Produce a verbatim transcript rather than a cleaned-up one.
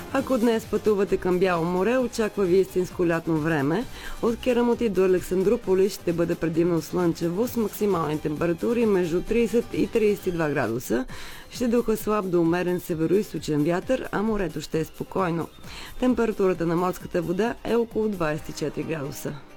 Ако днес пътувате към Бяло море, очаква ви истинско лятно време. От Керамоти до Александруполис ще бъде предимно слънчево с максимални температури между трийсет и трийсет и два градуса. Ще духа слаб до умерен североизточен вятър, а морето ще е спокойно. Температурата на морската вода е около двайсет и четири градуса.